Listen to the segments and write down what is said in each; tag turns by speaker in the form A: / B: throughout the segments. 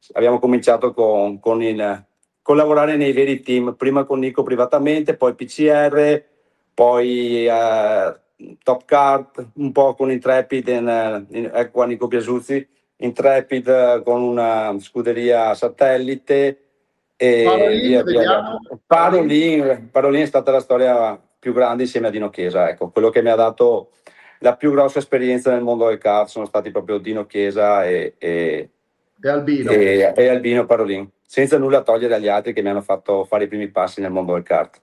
A: abbiamo cominciato con lavorare nei veri team, prima con Nico privatamente, poi PCR, poi Top Kart, un po' con Intrepid, ecco qua Nico Biasuzzi, Intrepid con una scuderia satellite e
B: Parolin, vediamo.
A: Parolin è stata la storia più grande insieme a Dino Chiesa, ecco, quello che mi ha dato la più grossa esperienza nel mondo del kart sono stati proprio Dino Chiesa
B: E Albino.
A: e Albino Parolin, senza nulla togliere agli altri che mi hanno fatto fare i primi passi nel mondo del kart.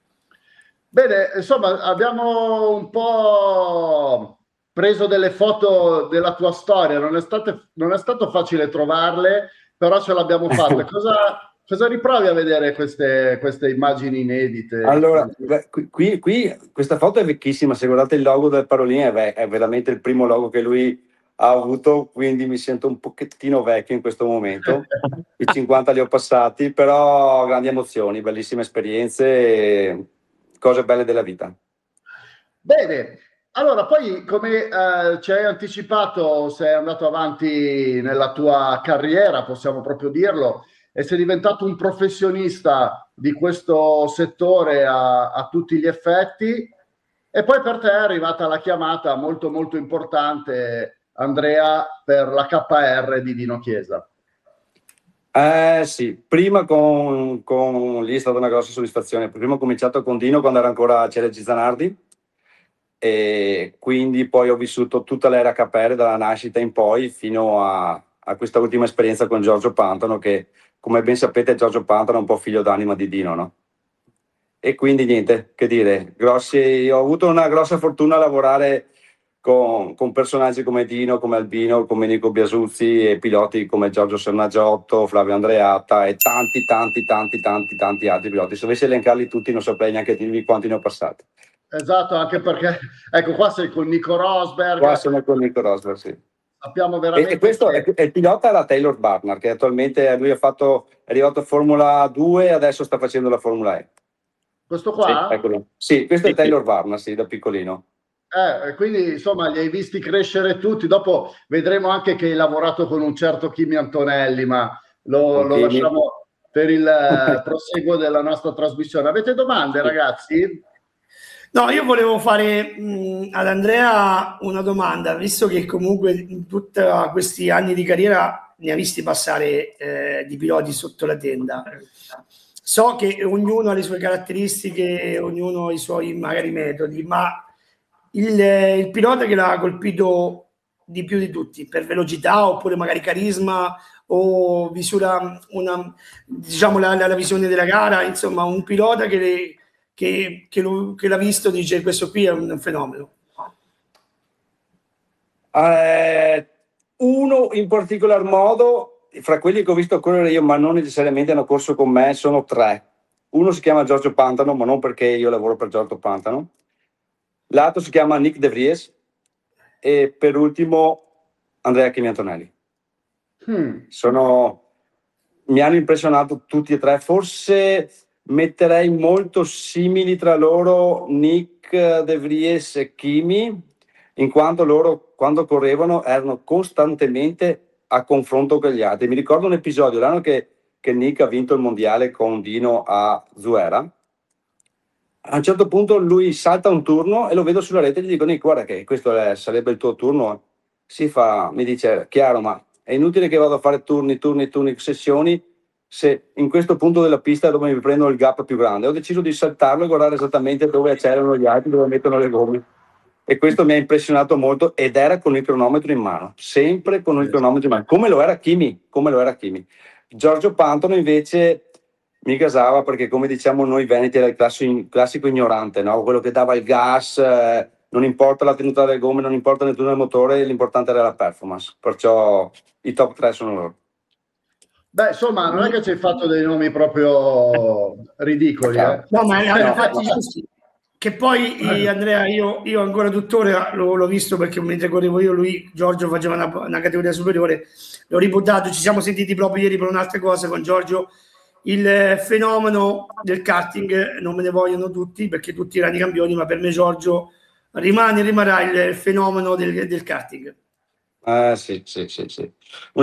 B: Bene, insomma, abbiamo un po' preso delle foto della tua storia, non è stato facile trovarle, però ce l'abbiamo fatta. Cosa riprovi a vedere queste immagini inedite?
A: Allora, qui questa foto è vecchissima, se guardate il logo del Parolin è veramente il primo logo che lui ha avuto, quindi mi sento un pochettino vecchio in questo momento. I 50 li ho passati, però grandi emozioni, bellissime esperienze, e cose belle della vita.
B: Bene, allora poi come ci hai anticipato, sei andato avanti nella tua carriera, possiamo proprio dirlo, e sei diventato un professionista di questo settore a tutti gli effetti, e poi per te è arrivata la chiamata molto molto importante, Andrea, per la KR di Dino Chiesa.
A: Sì, prima lì è stata una grossa soddisfazione. Prima ho cominciato con Dino quando era ancora CLG Zanardi, e quindi poi ho vissuto tutta l'era KR dalla nascita in poi fino a questa ultima esperienza con Giorgio Pantano, che come ben sapete Giorgio Pantano è un po' figlio d'anima di Dino, no? E quindi niente, che dire, ho avuto una grossa fortuna a lavorare con personaggi come Dino, come Albino, come Nico Biasuzzi e piloti come Giorgio Sernagiotto, Flavio Andreatta e tanti altri piloti. Se dovessi elencarli tutti non saprei neanche dirvi quanti ne ho passati.
B: Esatto, anche perché, ecco, qua sei con Nico Rosberg.
A: Qua sono con Nico Rosberg, sì.
B: Sappiamo veramente
A: e questo è il pilota era Taylor Barnard, che attualmente lui è arrivato a Formula 2 e adesso sta facendo la Formula E.
B: Questo qua?
A: Sì, eccolo. Sì, questo è Taylor Barnard, sì, da piccolino.
B: Quindi insomma li hai visti crescere tutti. Dopo vedremo anche che hai lavorato con un certo Kimi Antonelli, ma lo lasciamo per il proseguo della nostra trasmissione. Avete domande, ragazzi?
C: No, io volevo fare ad Andrea una domanda, visto che comunque in tutti questi anni di carriera ne ha visti passare di piloti sotto la tenda. So che ognuno ha le sue caratteristiche, ognuno ha i suoi magari metodi, ma il pilota che l'ha colpito di più di tutti, per velocità oppure magari carisma o visura, diciamo la visione della gara, insomma un pilota che l'ha visto dice questo qui è un fenomeno.
A: Uno in particolar modo, fra quelli che ho visto correre io ma non necessariamente hanno corso con me, sono tre. Uno si chiama Giorgio Pantano, ma non perché io lavoro per Giorgio Pantano. L'altro si chiama Nick De Vries e per ultimo Andrea Kimi Antonelli. Mi hanno impressionato tutti e tre, forse metterei molto simili tra loro Nick De Vries e Kimi, in quanto loro quando correvano erano costantemente a confronto con gli altri. Mi ricordo un episodio, l'anno che Nick ha vinto il mondiale con Dino a Zuera. A un certo punto lui salta un turno e lo vedo sulla rete e gli dico: Nick, guarda che questo sarebbe il tuo turno. Mi dice: chiaro, ma è inutile che vado a fare turni, sessioni, se in questo punto della pista è dove mi prendo il gap più grande. Ho deciso di saltarlo e guardare esattamente dove c'erano gli altri, dove mettono le gomme. E questo mi ha impressionato molto, ed era con il cronometro in mano, sempre con il cronometro in mano, come lo era Kimi. Giorgio Pantano invece mi gasava perché, come diciamo noi veneti, era il classico ignorante, no? Quello che dava il gas, non importa la tenuta delle gomme, non importa la tenuta del motore, l'importante era la performance. Perciò i top 3 sono loro.
B: Beh, insomma, non è che ci hai fatto dei nomi proprio ridicoli, eh?
C: No, ma hanno fatti giusti. Che poi Andrea, io ancora tuttora l'ho visto, perché mentre correvo io, Giorgio faceva una categoria superiore, l'ho ributtato, ci siamo sentiti proprio ieri per un'altra cosa con Giorgio. Il fenomeno del karting non me ne vogliono tutti, perché tutti erano i campioni, ma per me Giorgio rimarrà il fenomeno del karting.
A: Sì.